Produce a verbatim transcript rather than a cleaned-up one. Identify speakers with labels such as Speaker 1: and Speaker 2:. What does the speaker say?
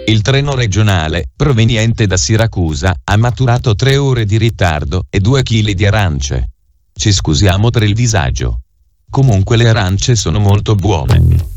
Speaker 1: Il treno regionale, proveniente da Siracusa, ha maturato tre ore di ritardo e due chili di arance. Ci scusiamo per il disagio. Comunque le arance sono molto buone.